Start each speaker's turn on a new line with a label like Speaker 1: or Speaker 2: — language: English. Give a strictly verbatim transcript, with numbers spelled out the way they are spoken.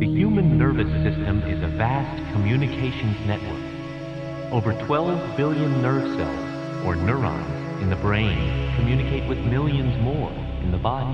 Speaker 1: The human nervous system is a vast communications network. Over twelve billion nerve cells, or neurons, in the brain communicate with millions more in the body.